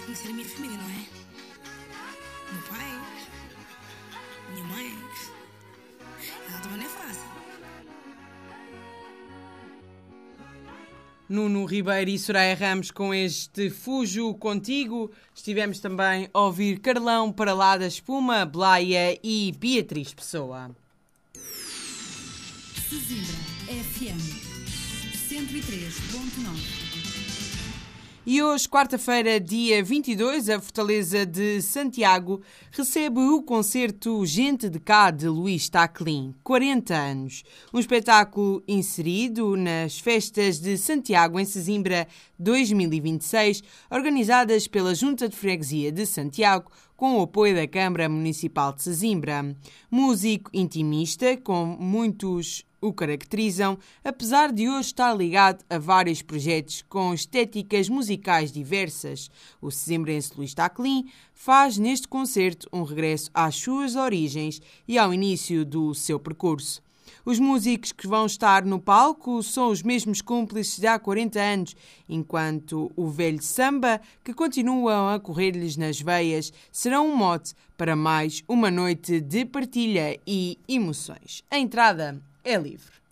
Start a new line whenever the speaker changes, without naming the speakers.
conhecer a minha família, não é? Meu pai, minha mãe. Ela também não é fácil.
Nuno Ribeiro e Soraya Ramos com este Fujo Contigo. Estivemos também a ouvir Carlão para lá da Espuma, Blaia e Beatriz Pessoa.
Sesimbra FM 103.9.
E hoje, quarta-feira, dia 22, a Fortaleza de Santiago recebe o concerto Gente de Cá de Luís Taclin, 40 anos. Um espetáculo inserido nas Festas de Santiago em Sesimbra 2026, organizadas pela Junta de Freguesia de Santiago, com o apoio da Câmara Municipal de Sesimbra. Músico intimista, com muitos o caracterizam, apesar de hoje estar ligado a vários projetos com estéticas musicais diversas. O sesimbrense Luís Taclin faz neste concerto um regresso às suas origens e ao início do seu percurso. Os músicos que vão estar no palco são os mesmos cúmplices de há 40 anos, enquanto o velho samba, que continuam a correr-lhes nas veias, será um mote para mais uma noite de partilha e emoções. A entrada é livre.